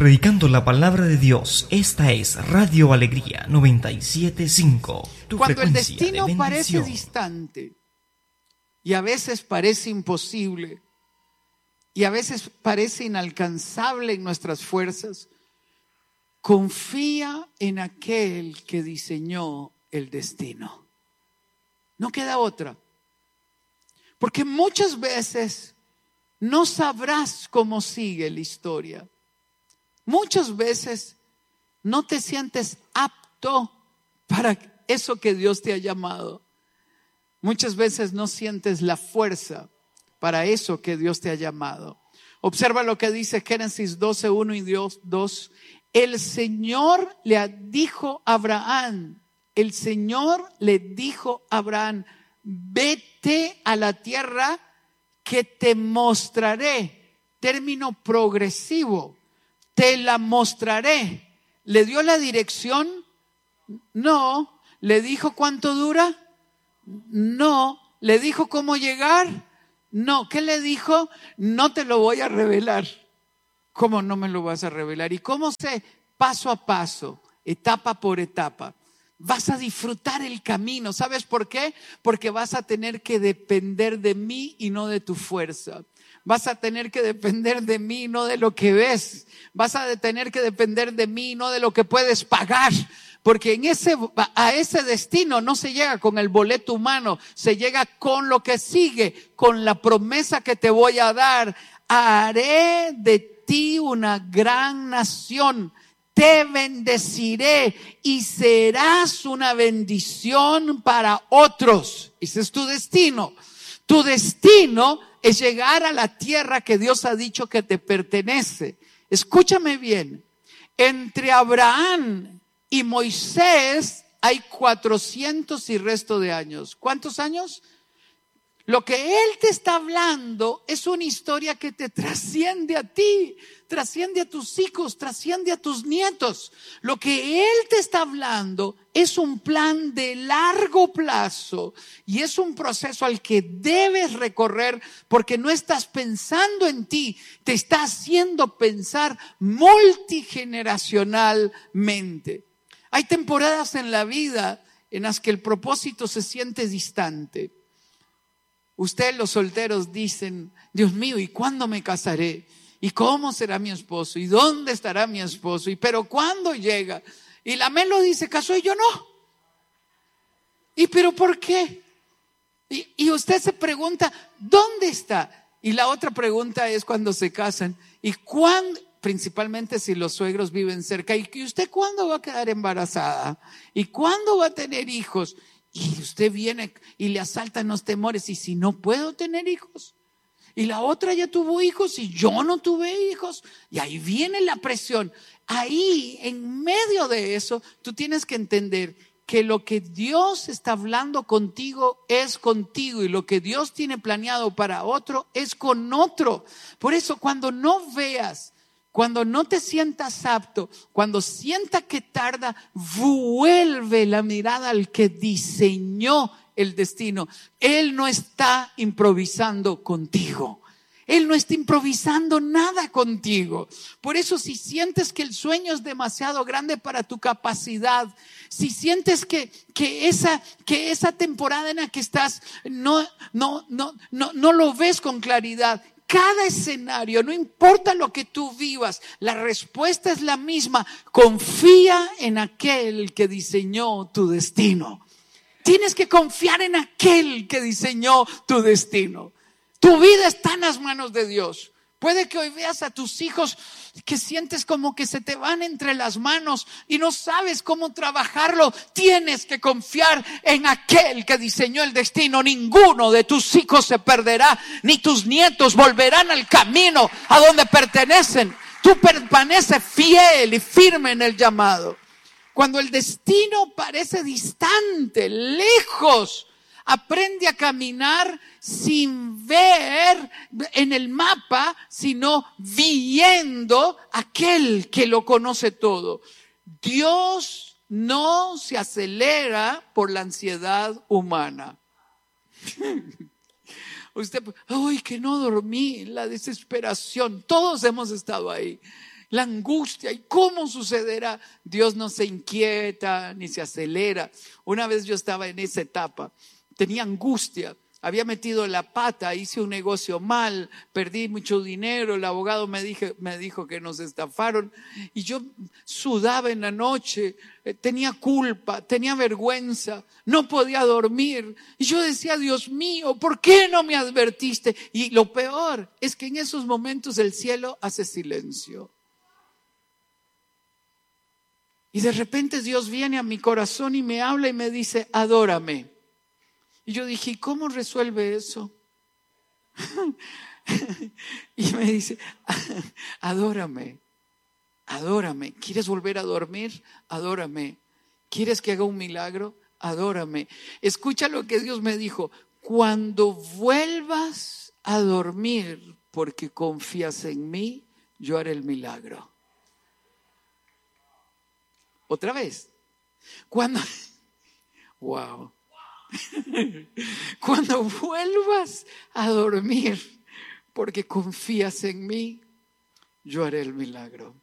Predicando la palabra de Dios, esta es Radio Alegría 97.5. Cuando el destino parece distante y a veces parece imposible y a veces parece inalcanzable en nuestras fuerzas, confía en aquel que diseñó el destino. No queda otra. Porque muchas veces no sabrás cómo sigue la historia. Muchas veces no te sientes apto para eso que Dios te ha llamado. Muchas veces no sientes la fuerza para eso que Dios te ha llamado. Observa lo que dice Génesis 12:1 y 2. El Señor le dijo a Abraham, vete a la tierra que te mostraré. Término progresivo. Te la mostraré. ¿Le dio la dirección? No. ¿Le dijo cuánto dura? No. ¿Le dijo cómo llegar? No. ¿Qué le dijo? No te lo voy a revelar. ¿Cómo no me lo vas a revelar? ¿Y cómo sé? Paso a paso, etapa por etapa. Vas a disfrutar el camino. ¿Sabes por qué? Porque vas a tener que depender de mí y no de tu fuerza. Vas a tener que depender de mí, no de lo que ves. Vas a tener que depender de mí, no de lo que puedes pagar. Porque a ese destino no se llega con el boleto humano, se llega con lo que sigue, con la promesa que te voy a dar. Haré de ti una gran nación. Te bendeciré y serás una bendición para otros. Ese es tu destino. Tu destino es llegar a la tierra que Dios ha dicho que te pertenece. Escúchame bien. Entre Abraham y Moisés hay 400 y resto de años. ¿Cuántos años? Lo que Él te está hablando es una historia que te trasciende a ti, trasciende a tus hijos, trasciende a tus nietos. Lo que Él te está hablando es un plan de largo plazo y es un proceso al que debes recorrer porque no estás pensando en ti, te está haciendo pensar multigeneracionalmente. Hay temporadas en la vida en las que el propósito se siente distante. Ustedes los solteros dicen, Dios mío, ¿y cuándo me casaré? ¿Y cómo será mi esposo? ¿Y dónde estará mi esposo? ¿Y pero cuándo llega? Y la Melo dice, ¿casó y yo no? ¿Y pero por qué? Y usted se pregunta, ¿dónde está? Y la otra pregunta es cuando se casan, ¿y cuándo? Principalmente si los suegros viven cerca. ¿Y usted cuándo va a quedar embarazada? ¿Y cuándo va a tener hijos? Y usted viene y le asaltan los temores. ¿Y si no puedo tener hijos? Y la otra ya tuvo hijos y yo no tuve hijos. Y ahí viene la presión. Ahí, en medio de eso, tú tienes que entender que lo que Dios está hablando contigo es contigo. Y lo que Dios tiene planeado para otro es con otro. Por eso, cuando no veas, cuando no te sientas apto, cuando sienta que tarda, vuelve la mirada al que diseñó el destino. Él no está improvisando contigo. Él no está improvisando nada contigo. Por eso, si sientes que el sueño es demasiado grande para tu capacidad, si sientes que esa temporada en la que estás no lo ves con claridad, cada escenario, no importa lo que tú vivas, la respuesta es la misma. Confía en aquel que diseñó tu destino. Tienes que confiar en aquel que diseñó tu destino. Tu vida está en las manos de Dios. Puede que hoy veas a tus hijos que sientes como que se te van entre las manos y no sabes cómo trabajarlo. Tienes que confiar en aquel que diseñó el destino. Ninguno de tus hijos se perderá, ni tus nietos volverán al camino a donde pertenecen. Tú permaneces fiel y firme en el llamado. Cuando el destino parece distante, lejos, aprende a caminar sin ver en el mapa, sino viendo aquel que lo conoce todo. Dios no se acelera por la ansiedad humana. Usted, ay, que no dormí, la desesperación. Todos hemos estado ahí. La angustia, ¿y cómo sucederá? Dios no se inquieta ni se acelera. Una vez yo estaba en esa etapa, tenía angustia, había metido la pata, hice un negocio mal, perdí mucho dinero, el abogado me dijo que nos estafaron y yo sudaba en la noche, tenía culpa, tenía vergüenza, no podía dormir y yo decía, Dios mío, ¿por qué no me advertiste? Y lo peor es que en esos momentos el cielo hace silencio. Y de repente Dios viene a mi corazón y me habla y me dice, adórame. Y yo dije, ¿cómo resuelve eso? Y me dice, adórame, adórame. ¿Quieres volver a dormir? Adórame. ¿Quieres que haga un milagro? Adórame. Escucha lo que Dios me dijo. Cuando vuelvas a dormir porque confías en mí, yo haré el milagro. Otra vez. Wow. Cuando vuelvas a dormir porque confías en mí, yo haré el milagro.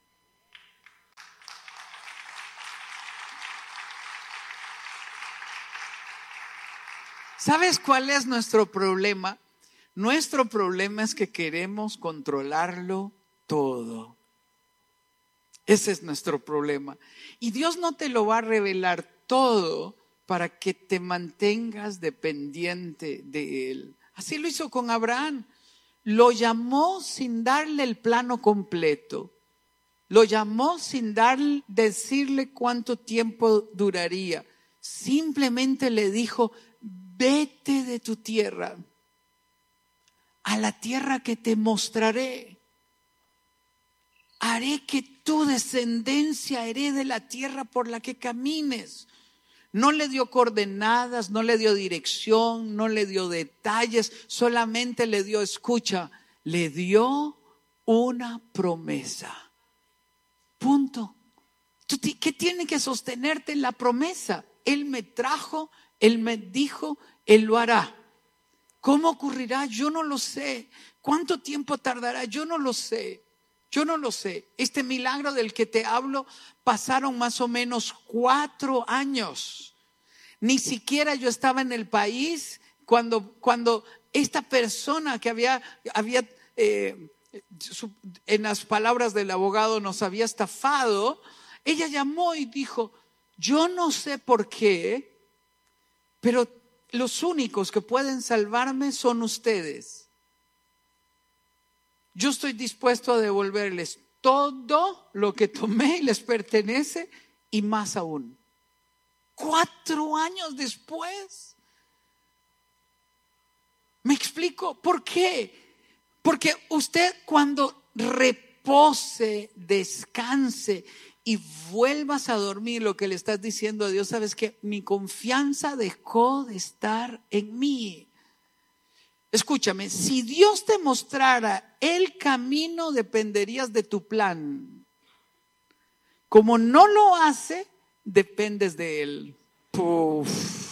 ¿Sabes cuál es nuestro problema? Nuestro problema es que queremos controlarlo todo. Ese es nuestro problema. Y Dios no te lo va a revelar todo para que te mantengas dependiente de Él. Así lo hizo con Abraham. Lo llamó sin darle el plano completo. Lo llamó sin decirle cuánto tiempo duraría. Simplemente le dijo, vete de tu tierra a la tierra que te mostraré. Haré que tu descendencia herede la tierra por la que camines. No le dio coordenadas, no le dio dirección, no le dio detalles, solamente le dio, escucha, le dio una promesa. Punto. ¿Qué tiene que sostenerte en la promesa? Él me trajo, Él me dijo, Él lo hará. ¿Cómo ocurrirá? Yo no lo sé. ¿Cuánto tiempo tardará? Yo no lo sé. Yo no lo sé. Este milagro del que te hablo pasaron más o menos 4 años. Ni siquiera yo estaba en el país cuando esta persona que había en las palabras del abogado nos había estafado, ella llamó y dijo, yo no sé por qué, pero los únicos que pueden salvarme son ustedes. Yo estoy dispuesto a devolverles todo lo que tomé y les pertenece y más aún. 4 años después. ¿Me explico? ¿Por qué? Porque usted cuando repose, descanse y vuelvas a dormir, lo que le estás diciendo a Dios, sabes que mi confianza dejó de estar en mí. Escúchame, si Dios te mostrara el camino, dependerías de tu plan. Como no lo hace, dependes de Él. Puf.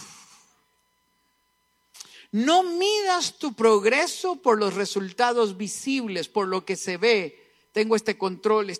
No midas tu progreso por los resultados visibles, por lo que se ve. Tengo este control.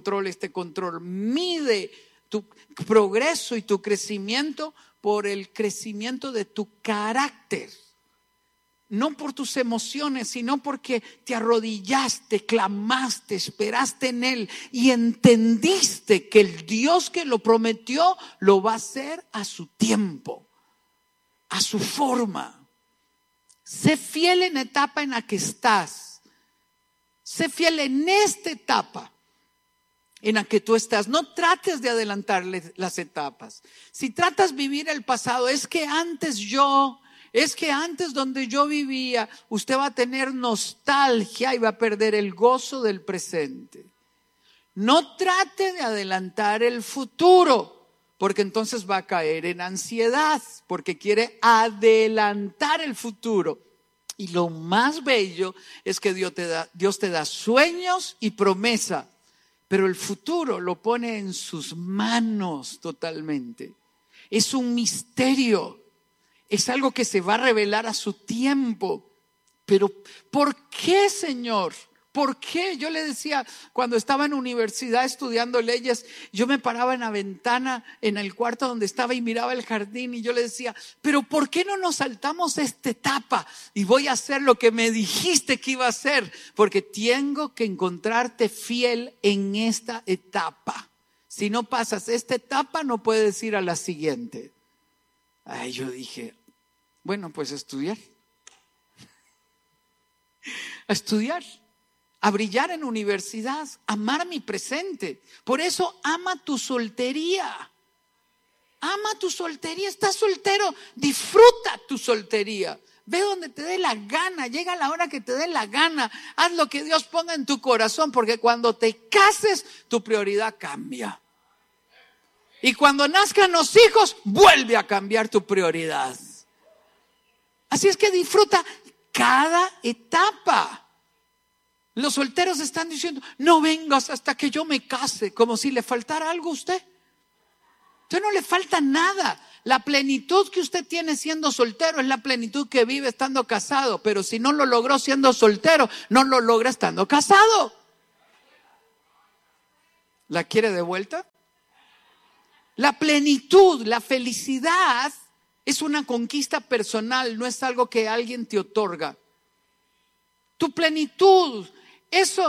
Mide tu progreso y tu crecimiento por el crecimiento de tu carácter. No por tus emociones, sino porque te arrodillaste, clamaste, esperaste en Él y entendiste que el Dios que lo prometió lo va a hacer a su tiempo, a su forma. Sé fiel en la etapa en la que estás. Sé fiel en esta etapa en la que tú estás. No trates de adelantarle las etapas. Si tratas de vivir el pasado, es que antes donde yo vivía, usted va a tener nostalgia y va a perder el gozo del presente. No trate de adelantar el futuro, porque entonces va a caer en ansiedad, porque quiere adelantar el futuro. Y lo más bello es que Dios te da sueños y promesa, pero el futuro lo pone en sus manos totalmente. Es un misterio. Es algo que se va a revelar a su tiempo. Pero ¿por qué, Señor? ¿Por qué? Yo le decía, cuando estaba en universidad estudiando leyes, yo me paraba en la ventana, en el cuarto donde estaba y miraba el jardín y yo le decía, pero ¿por qué no nos saltamos esta etapa? Y voy a hacer lo que me dijiste que iba a hacer, porque tengo que encontrarte fiel en esta etapa. Si no pasas esta etapa, no puedes ir a la siguiente. Ay, yo dije, bueno, pues estudiar. A estudiar, a brillar en universidad, amar mi presente. Por eso ama tu soltería. Ama tu soltería. Estás soltero, disfruta tu soltería. Ve donde te dé la gana, llega a la hora que te dé la gana. Haz lo que Dios ponga en tu corazón, porque cuando te cases, tu prioridad cambia. Y cuando nazcan los hijos, vuelve a cambiar tu prioridad. Así es que disfruta cada etapa. Los solteros están diciendo, no vengas hasta que yo me case, como si le faltara algo a usted. Usted no le falta nada. La plenitud que usted tiene siendo soltero es la plenitud que vive estando casado. Pero si no lo logró siendo soltero, no lo logra estando casado. ¿La quiere de vuelta? La plenitud, la felicidad es una conquista personal, no es algo que alguien te otorga. Tu plenitud, eso,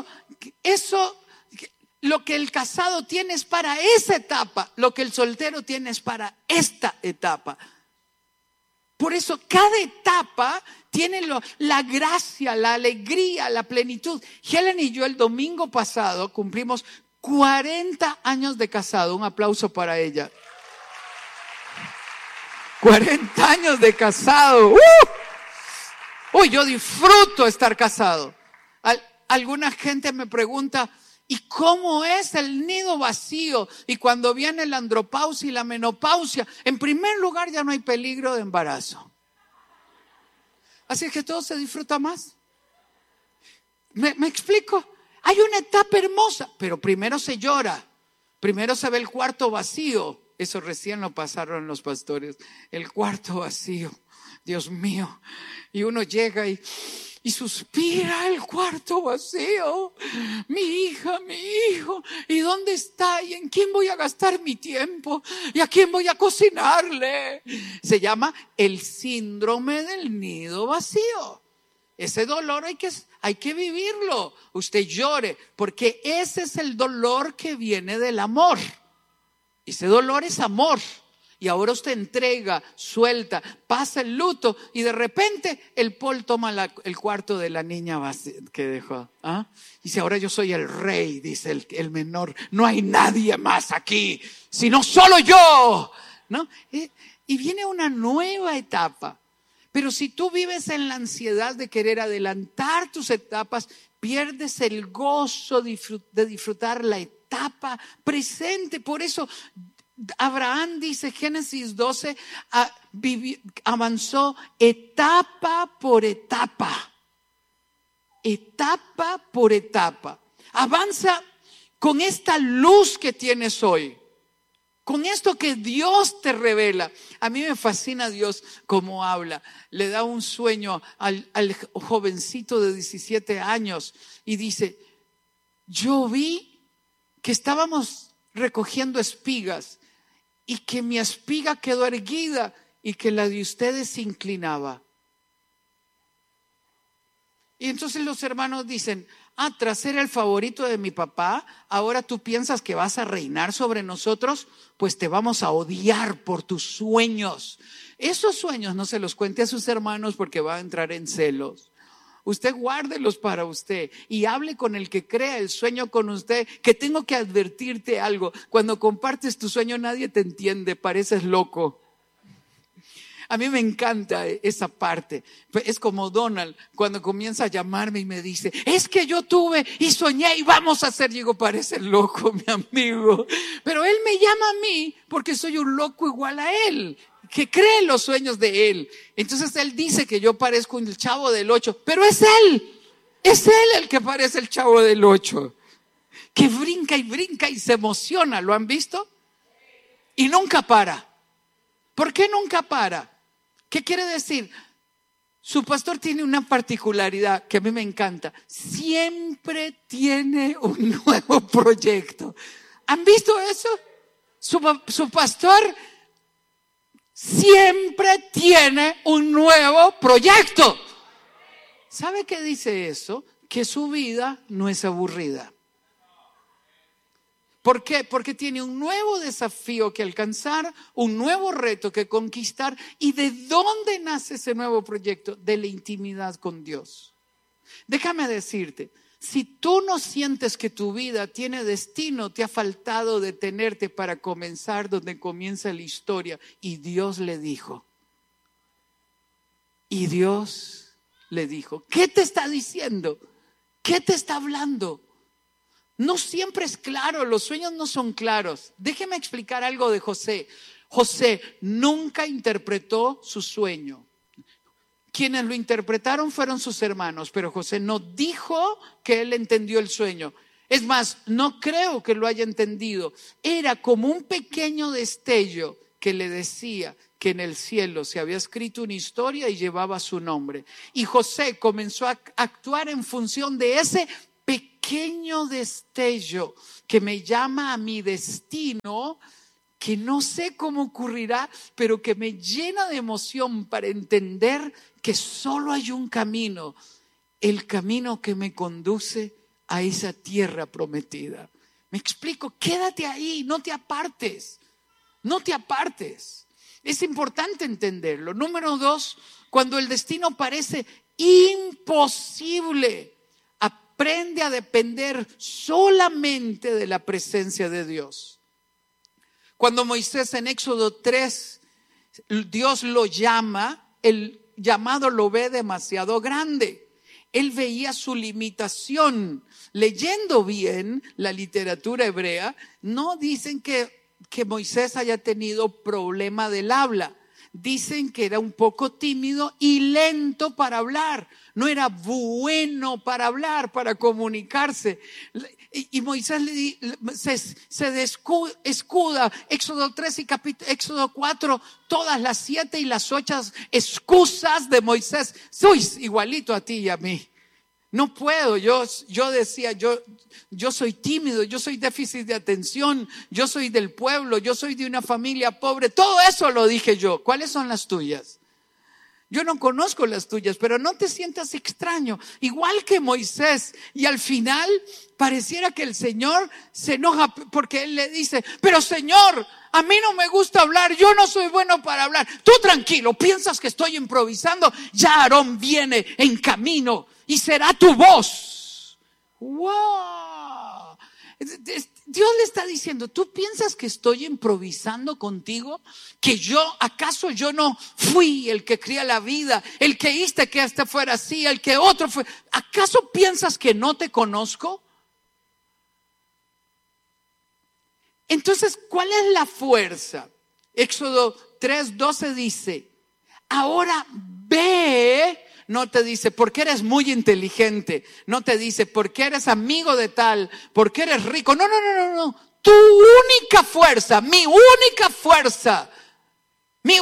lo que el casado tiene es para esa etapa, lo que el soltero tiene es para esta etapa. Por eso cada etapa tiene la gracia, la alegría, la plenitud. Helen y yo el domingo pasado cumplimos 40 años de casado. Un aplauso para ella. 40 años de casado. Uy, yo disfruto estar casado. Alguna gente me pregunta, ¿y cómo es el nido vacío? Y cuando viene la andropausia y la menopausia, en primer lugar ya no hay peligro de embarazo. Así es que todo se disfruta más. ¿Me explico? Hay una etapa hermosa, pero primero se llora. Primero se ve el cuarto vacío. Eso recién lo pasaron los pastores. El cuarto vacío. Dios mío. Y uno llega y suspira, el cuarto vacío. Mi hija, mi hijo. ¿Y dónde está? ¿Y en quién voy a gastar mi tiempo? ¿Y a quién voy a cocinarle? Se llama el síndrome del nido vacío. Ese dolor hay que vivirlo. Usted llore, porque ese es el dolor que viene del amor. Ese dolor es amor. Y ahora usted entrega, suelta, pasa el luto y de repente el Paul toma el cuarto de la niña que dejó. Dice, ahora yo soy el rey, dice el menor. No hay nadie más aquí, sino solo yo. ¿No? Y viene una nueva etapa. Pero si tú vives en la ansiedad de querer adelantar tus etapas, pierdes el gozo de disfrutar la etapa presente. Por eso Abraham dice, Génesis 12, avanzó etapa por etapa. Etapa por etapa. Avanza con esta luz que tienes hoy. Con esto que Dios te revela. A mí me fascina Dios cómo habla. Le da un sueño al jovencito de 17 años y dice, yo vi que estábamos recogiendo espigas y que mi espiga quedó erguida y que la de ustedes se inclinaba. Y entonces los hermanos dicen, tras ser el favorito de mi papá, ahora tú piensas que vas a reinar sobre nosotros, pues te vamos a odiar por tus sueños. Esos sueños no se los cuente a sus hermanos porque va a entrar en celos. Usted guárdelos para usted y hable con el que crea el sueño con usted, que tengo que advertirte algo. Cuando compartes tu sueño nadie te entiende, pareces loco. A mí me encanta esa parte. Es como Donald cuando comienza a llamarme y me dice, es que yo tuve y soñé y vamos a hacer. Digo, parece loco mi amigo. Pero él me llama a mí porque soy un loco igual a él, que cree en los sueños de él. Entonces él dice que yo parezco el Chavo del 8, pero es él el que parece el Chavo del 8, que brinca y se emociona. ¿Lo han visto? Y nunca para. ¿Por qué nunca para? ¿Qué quiere decir? Su pastor tiene una particularidad que a mí me encanta. Siempre tiene un nuevo proyecto. ¿Han visto eso? Su pastor siempre tiene un nuevo proyecto. ¿Sabe qué dice eso? Que su vida no es aburrida. ¿Por qué? Porque tiene un nuevo desafío que alcanzar, un nuevo reto que conquistar. ¿Y de dónde nace ese nuevo proyecto? De la intimidad con Dios. Déjame decirte, si tú no sientes que tu vida tiene destino, te ha faltado detenerte para comenzar donde comienza la historia. Y Dios le dijo. Y Dios le dijo. ¿Qué te está diciendo? ¿Qué te está hablando? No siempre es claro, los sueños no son claros. Déjeme explicar algo de José. José nunca interpretó su sueño. Quienes lo interpretaron fueron sus hermanos, pero José no dijo que él entendió el sueño. Es más, no creo que lo haya entendido. Era como un pequeño destello que le decía que en el cielo se había escrito una historia y llevaba su nombre. Y José comenzó a actuar en función de ese pequeño destello que me llama a mi destino, que no sé cómo ocurrirá, pero que me llena de emoción para entender que solo hay un camino, el camino que me conduce a esa tierra prometida. Me explico, quédate ahí, no te apartes, no te apartes. Es importante entenderlo. Número 2, cuando el destino parece imposible, aprende a depender solamente de la presencia de Dios. Cuando Moisés en Éxodo 3, Dios lo llama, el llamado lo ve demasiado grande. Él veía su limitación. Leyendo bien la literatura hebrea, no dicen que Moisés haya tenido problema del habla. Dicen que era un poco tímido y lento para hablar. No era bueno para hablar, para comunicarse. Y Moisés se escuda. Éxodo 3 y Éxodo 4, todas las 7 y las 8 excusas de Moisés. Sois igualito a ti y a mí. No puedo, yo decía, yo soy tímido, yo soy déficit de atención, yo soy del pueblo, yo soy de una familia pobre. Todo eso lo dije yo. ¿Cuáles son las tuyas? Yo no conozco las tuyas, pero no te sientas extraño. Igual que Moisés. Y al final pareciera que el Señor se enoja porque Él le dice, pero Señor, a mí no me gusta hablar, yo no soy bueno para hablar. Tú tranquilo, piensas que estoy improvisando. Ya Aarón viene en camino y será tu voz. ¡Wow! Dios le está diciendo, ¿tú piensas que estoy improvisando contigo? ¿Que acaso yo no fui el que cría la vida, el que hice que este fuera así, el que otro fue? ¿Acaso piensas que no te conozco? Entonces, ¿cuál es la fuerza? Éxodo 3:12 dice, ahora ve. No te dice, porque eres muy inteligente. No te dice, porque eres amigo de tal, porque eres rico. No. Tu única fuerza, mi única fuerza, mi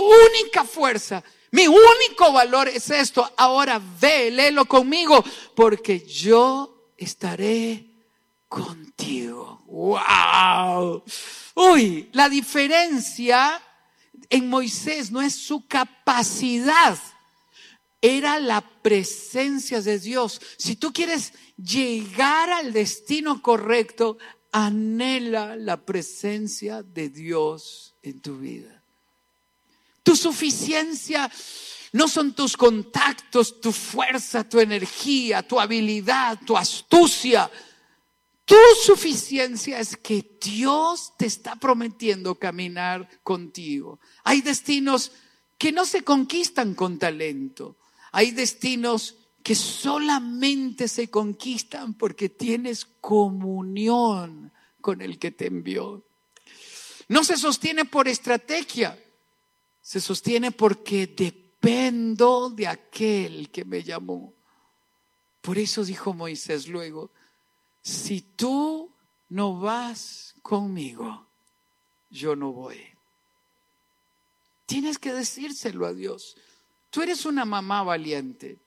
único valor es esto. Ahora ve, léelo conmigo, porque yo estaré contigo. ¡Wow! Uy, la diferencia en Moisés no es su capacidad. Era la presencia de Dios. Si tú quieres llegar al destino correcto, anhela la presencia de Dios en tu vida. Tu suficiencia no son tus contactos, tu fuerza, tu energía, tu habilidad, tu astucia. Tu suficiencia es que Dios te está prometiendo caminar contigo. Hay destinos que no se conquistan con talento. Hay destinos que solamente se conquistan porque tienes comunión con el que te envió. No se sostiene por estrategia, se sostiene porque dependo de aquel que me llamó. Por eso dijo Moisés luego, si tú no vas conmigo, yo no voy. Tienes que decírselo a Dios. Tú eres una mamá valiente.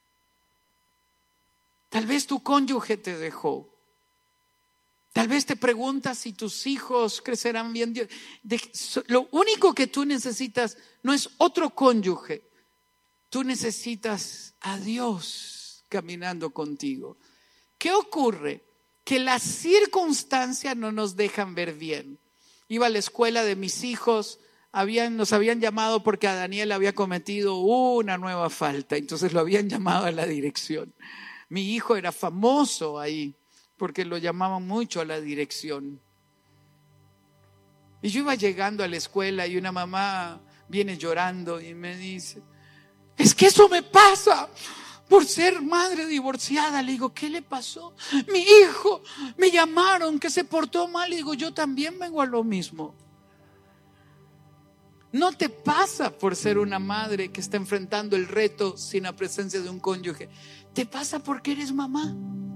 Tal vez tu cónyuge te dejó. Tal vez te preguntas si tus hijos crecerán bien. Lo único que tú necesitas no es otro cónyuge. Tú necesitas a Dios caminando contigo. ¿Qué ocurre? Que las circunstancias no nos dejan ver bien. Iba a la escuela de mis hijos, nos habían llamado porque a Daniel había cometido una nueva falta, entonces lo habían llamado a la dirección. Mi hijo era famoso ahí porque lo llamaban mucho a la dirección. Y yo iba llegando a la escuela y una mamá viene llorando y me dice: es que eso me pasa por ser madre divorciada. Le digo: ¿qué le pasó? Mi hijo, me llamaron que se portó mal. Le digo: yo también vengo a lo mismo. No te pasa por ser una madre que está enfrentando el reto sin la presencia de un cónyuge. Te pasa porque eres mamá.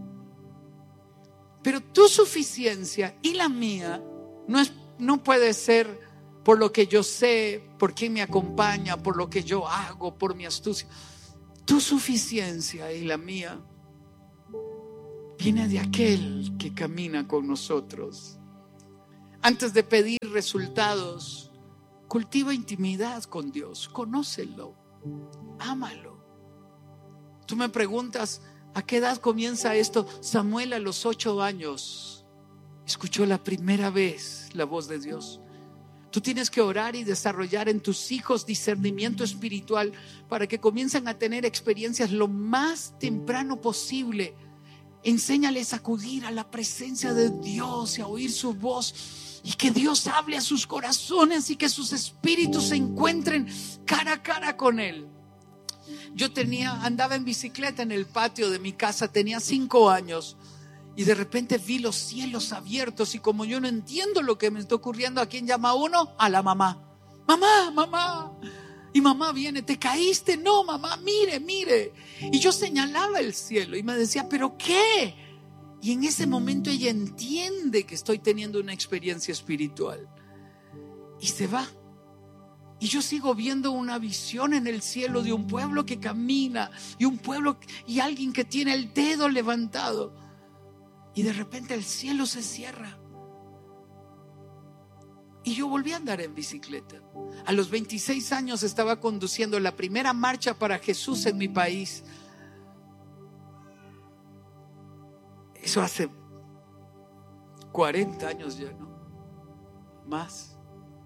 Pero tu suficiencia y la mía no puede ser por lo que yo sé, por quién me acompaña, por lo que yo hago, por mi astucia. Tu suficiencia y la mía viene de aquel que camina con nosotros. Antes de pedir resultados, cultiva intimidad con Dios, conócelo, ámalo. Tú me preguntas, ¿a qué edad comienza esto? Samuel a los 8 años escuchó la primera vez la voz de Dios. Tú tienes que orar y desarrollar en tus hijos discernimiento espiritual para que comiencen a tener experiencias lo más temprano posible. Enséñales a acudir a la presencia de Dios y a oír su voz, y que Dios hable a sus corazones y que sus espíritus se encuentren cara a cara con Él. Yo andaba en bicicleta en el patio de mi casa, tenía 5 años. Y de repente vi los cielos abiertos, y como yo no entiendo lo que me está ocurriendo, ¿a quién llama uno? A la mamá. Mamá, mamá. Y mamá viene: ¿te caíste? No, mamá, mire, mire. Y yo señalaba el cielo y me decía: ¿pero qué? Y en ese momento ella entiende que estoy teniendo una experiencia espiritual. Y se va. Y yo sigo viendo una visión en el cielo de un pueblo que camina, y un pueblo y alguien que tiene el dedo levantado. Y de repente el cielo se cierra. Y yo volví a andar en bicicleta. A los 26 años estaba conduciendo la primera marcha para Jesús en mi país. Eso hace 40 años ya, ¿no? Más.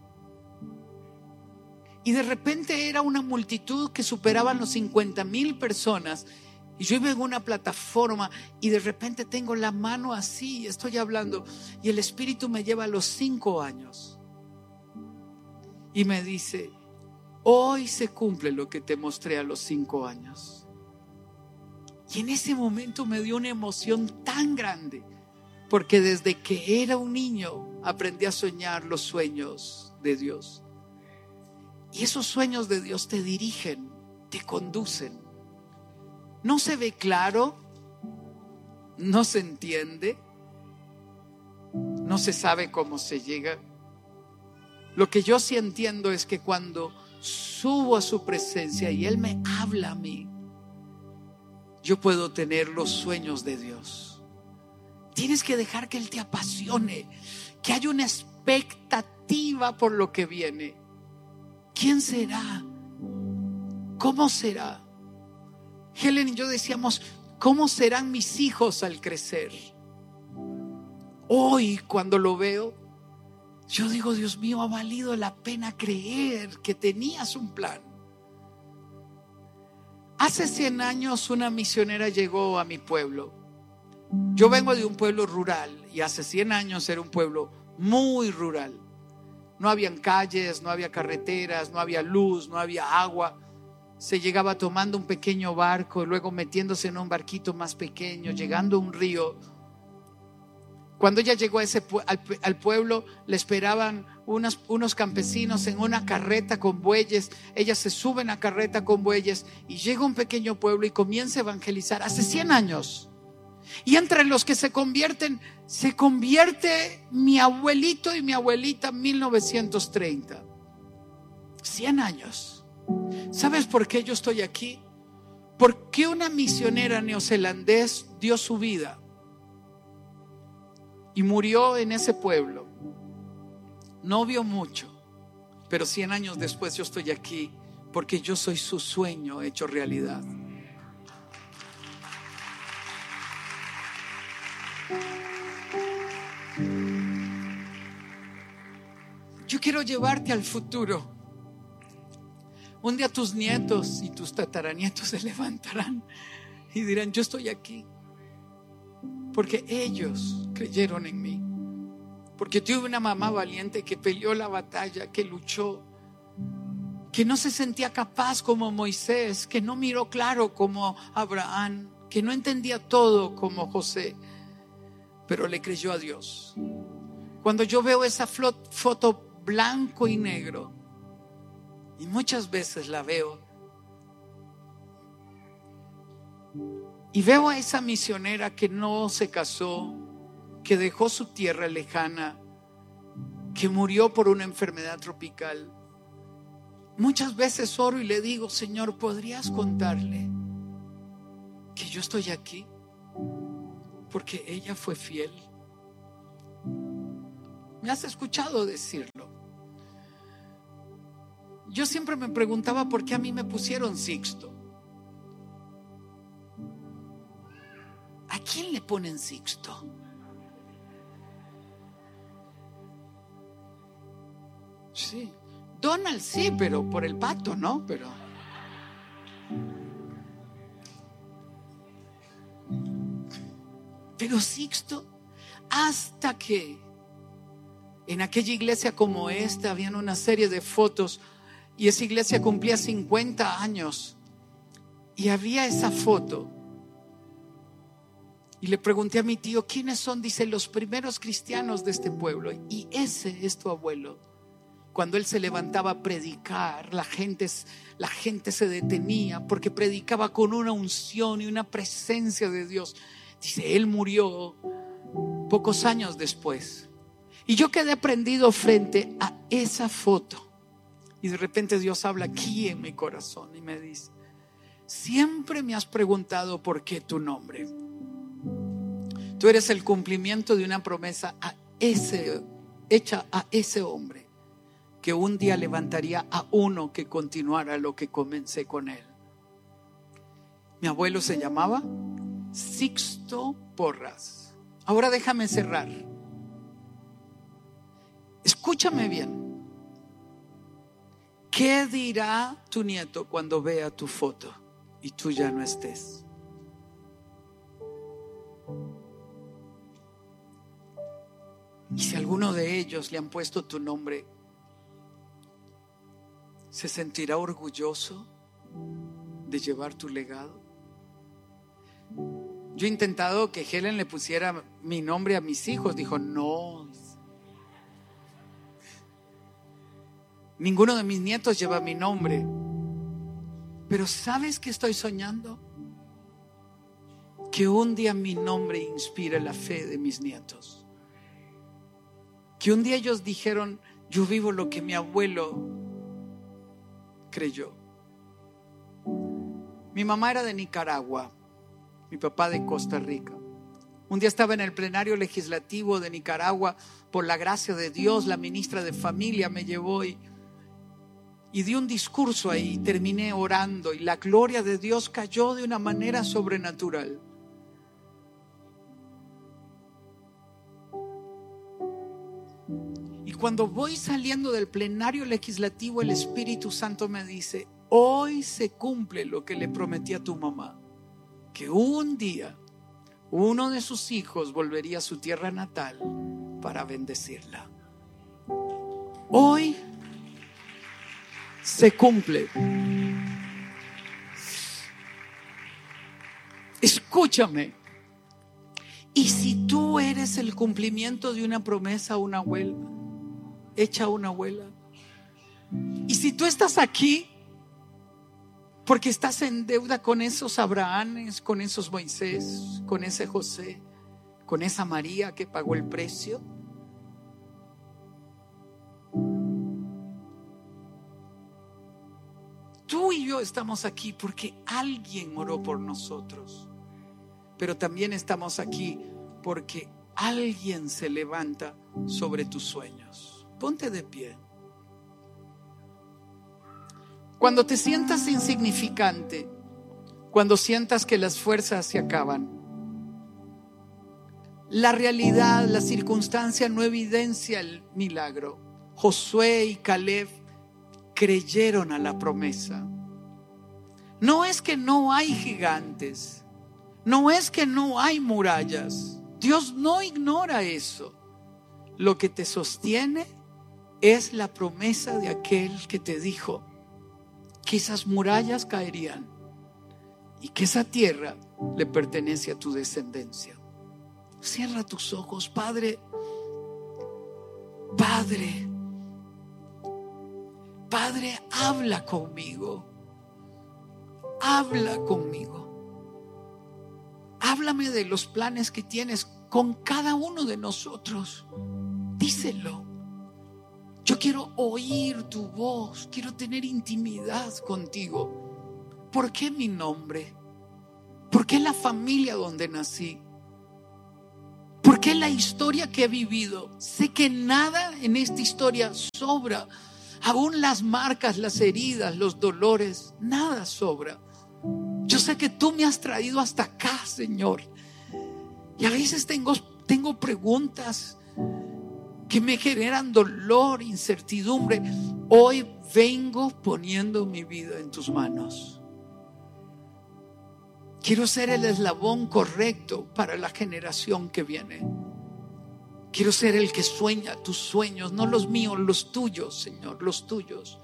Y de repente era una multitud que superaban los 50,000 personas. Y yo iba en una plataforma y de repente tengo la mano así, estoy hablando, y el Espíritu me lleva a los 5 años. Y me dice: hoy se cumple lo que te mostré a los 5 años. Y en ese momento me dio una emoción tan grande, porque desde que era un niño aprendí a soñar los sueños de Dios. Y esos sueños de Dios te dirigen, te conducen. No se ve claro, no se entiende, no se sabe cómo se llega. Lo que yo sí entiendo es que cuando subo a su presencia y Él me habla a mí, yo puedo tener los sueños de Dios. Tienes que dejar que Él te apasione, que haya una expectativa por lo que viene. ¿Quién será? ¿Cómo será? Helen y yo decíamos: ¿cómo serán mis hijos al crecer? Hoy, cuando lo veo, yo digo: Dios mío, ha valido la pena creer que tenías un plan. Hace 100 años una misionera llegó a mi pueblo. Yo vengo de un pueblo rural y hace 100 años era un pueblo muy rural. No habían calles, no había carreteras, no había luz, no había agua. Se llegaba tomando un pequeño barco y luego metiéndose en un barquito más pequeño, llegando a un río. Cuando ella llegó al pueblo, le esperaban unos campesinos en una carreta con bueyes. Ella se sube en la carreta con bueyes y llega a un pequeño pueblo y comienza a evangelizar hace 100 años. Y entre los que se convierte mi abuelito y mi abuelita en 1930. 100 años. ¿Sabes por qué yo estoy aquí? Porque una misionera neozelandés dio su vida y murió en ese pueblo. No vio mucho, pero 100 años después yo estoy aquí porque yo soy su sueño hecho realidad. Yo quiero llevarte al futuro. Un día tus nietos y tus tataranietos se levantarán y dirán: yo estoy aquí porque ellos creyeron en mí, porque tuve una mamá valiente que peleó la batalla, que luchó, que no se sentía capaz como Moisés, que no miró claro como Abraham, que no entendía todo como José, pero le creyó a Dios. Cuando yo veo esa foto blanco y negro, y muchas veces la veo, y veo a esa misionera que no se casó, que dejó su tierra lejana, que murió por una enfermedad tropical. Muchas veces oro y le digo: Señor, ¿podrías contarle que yo estoy aquí? Porque ella fue fiel. Me has escuchado decirlo. Yo siempre me preguntaba por qué a mí me pusieron Sixto. ¿A quién le ponen Sixto? Sí, Donald sí, pero por el pato, ¿no? Pero Sixto, hasta que en aquella iglesia como esta habían una serie de fotos y esa iglesia cumplía 50 años y había esa foto. Y le pregunté a mi tío: ¿quiénes son? Dice: los primeros cristianos de este pueblo. Y ese es tu abuelo. Cuando él se levantaba a predicar, la gente se detenía porque predicaba con una unción y una presencia de Dios. Dice: él murió pocos años después. Y yo quedé prendido frente a esa foto. Y de repente Dios habla aquí en mi corazón y me dice: siempre me has preguntado por qué tu nombre. Tú eres el cumplimiento de una promesa hecha a ese hombre, que un día levantaría a uno que continuara lo que comencé con él. Mi abuelo se llamaba Sixto Porras. Ahora déjame cerrar. Escúchame bien. ¿Qué dirá tu nieto cuando vea tu foto y tú ya no estés? Y si alguno de ellos le han puesto tu nombre, ¿se sentirá orgulloso de llevar tu legado? Yo he intentado que Helen le pusiera mi nombre a mis hijos. Dijo: no. Ninguno de mis nietos lleva mi nombre. Pero ¿sabes qué estoy soñando? Que un día mi nombre inspire la fe de mis nietos. Que un día ellos dijeron: yo vivo lo que mi abuelo creyó. Mi mamá era de Nicaragua, mi papá de Costa Rica. Un día estaba en el plenario legislativo de Nicaragua. Por la gracia de Dios, la ministra de familia me llevó y di un discurso ahí. Terminé orando y la gloria de Dios cayó de una manera sobrenatural. Y cuando voy saliendo del plenario legislativo, el Espíritu Santo me dice: hoy se cumple lo que le prometí a tu mamá, que un día uno de sus hijos volvería a su tierra natal para bendecirla. Hoy se cumple. Escúchame. Y si tú eres el cumplimiento de una promesa a una abuela, hecha a una abuela, y si tú estás aquí porque estás en deuda con esos Abrahames, con esos Moisés, con ese José, con esa María que pagó el precio, tú y yo estamos aquí porque alguien oró por nosotros. Pero también estamos aquí porque alguien se levanta sobre tus sueños. Ponte de pie. Cuando te sientas insignificante, cuando sientas que las fuerzas se acaban, la realidad, la circunstancia no evidencia el milagro. Josué y Caleb creyeron a la promesa. No es que no hay gigantes, no es que no hay murallas. Dios no ignora eso. Lo que te sostiene es la promesa de aquel que te dijo que esas murallas caerían y que esa tierra le pertenece a tu descendencia. Cierra tus ojos, Padre. Padre, habla conmigo. Habla conmigo. Háblame de los planes que tienes con cada uno de nosotros. Díselo. Yo quiero oír tu voz. Quiero tener intimidad contigo. ¿Por qué mi nombre? ¿Por qué la familia donde nací? ¿Por qué la historia que he vivido? Sé que nada en esta historia sobra. Aún las marcas, las heridas, los dolores, nada sobra. Yo sé que tú me has traído hasta acá, Señor. Y a veces tengo preguntas que me generan dolor, incertidumbre. Hoy vengo poniendo mi vida en tus manos. Quiero ser el eslabón correcto para la generación que viene. Quiero ser el que sueña tus sueños, no los míos, los tuyos, Señor, los tuyos.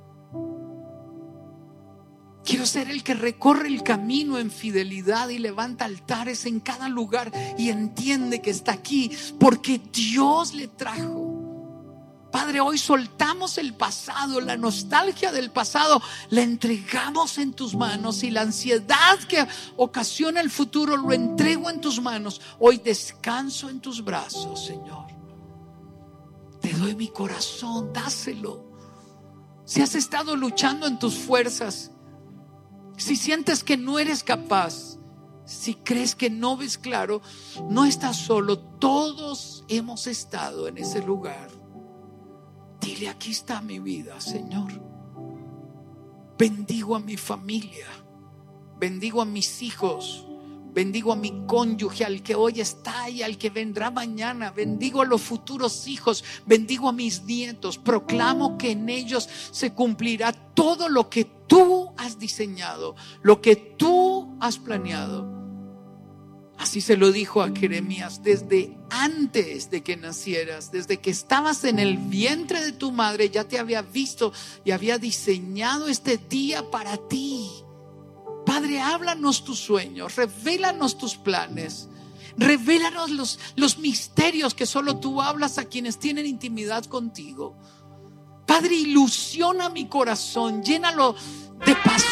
Quiero ser el que recorre el camino en fidelidad y levanta altares en cada lugar y entiende que está aquí porque Dios le trajo. Padre, hoy soltamos el pasado, la nostalgia del pasado, la entregamos en tus manos y la ansiedad que ocasiona el futuro lo entrego en tus manos. Hoy descanso en tus brazos, Señor. Te doy mi corazón, dáselo. Si has estado luchando en tus fuerzas, si sientes que no eres capaz, si crees que no ves claro, no estás solo. Todos hemos estado en ese lugar. Dile: aquí está mi vida, Señor. Bendigo a mi familia, bendigo a mis hijos, bendigo a mi cónyuge, al que hoy está y al que vendrá mañana. Bendigo a los futuros hijos, bendigo a mis nietos. Proclamo que en ellos se cumplirá todo lo que tú has diseñado, lo que tú has planeado. Así se lo dijo a Jeremías desde antes de que nacieras, desde que estabas en el vientre de tu madre. Ya te había visto y había diseñado este día para ti. Padre, háblanos tus sueños, revélanos tus planes, revélanos los misterios que solo tú hablas a quienes tienen intimidad contigo. Padre, ilusiona mi corazón, llénalo de pasión